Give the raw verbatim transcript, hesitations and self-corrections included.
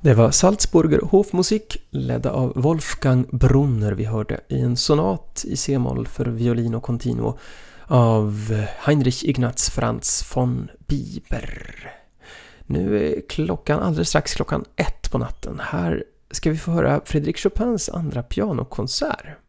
Det var Salzburger Hofmusik ledda av Wolfgang Brunner vi hörde i en sonat i C-moll för violin och continuo av Heinrich Ignaz Franz von Bieber. Nu är klockan alldeles strax klockan ett på natten. Här ska vi få höra Frédéric Chopins andra pianokonsert.